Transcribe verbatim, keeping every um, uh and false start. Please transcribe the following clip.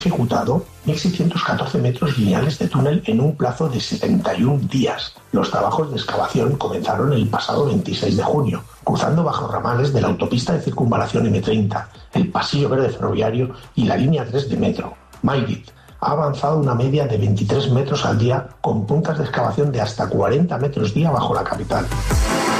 ejecutado mil seiscientos catorce metros lineales de túnel en un plazo de setenta y un días. Los trabajos de excavación comenzaron el pasado veintiséis de junio, cruzando bajo ramales de la autopista de circunvalación eme treinta, el pasillo verde ferroviario y la línea tres de metro. Mayrit ha avanzado una media de veintitrés metros al día, con puntas de excavación de hasta cuarenta metros día bajo la capital.